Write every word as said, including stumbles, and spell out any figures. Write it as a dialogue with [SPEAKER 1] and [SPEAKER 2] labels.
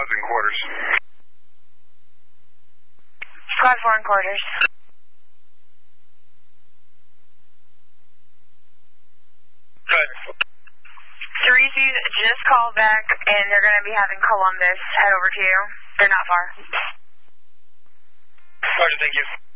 [SPEAKER 1] Squad's in quarters.
[SPEAKER 2] Squad four in quarters.
[SPEAKER 1] Good.
[SPEAKER 2] Cerritos just called back, and they're going to be having Columbus head over to you. They're not far.
[SPEAKER 1] Roger, thank you.